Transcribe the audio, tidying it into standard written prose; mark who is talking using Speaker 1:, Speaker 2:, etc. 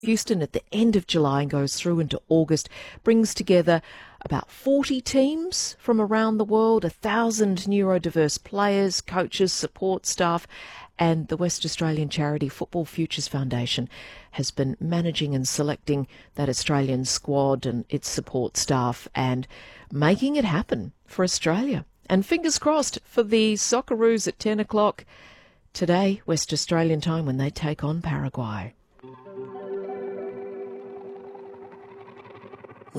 Speaker 1: Houston at the end of July and goes through into August, brings together about 40 teams from around the world, 1,000 neurodiverse players, coaches, support staff, and the West Australian charity Football Futures Foundation has been managing and selecting that Australian squad and its support staff and making it happen for Australia. And fingers crossed for the Socceroos at 10 o'clock today, West Australian time, when they take on Paraguay.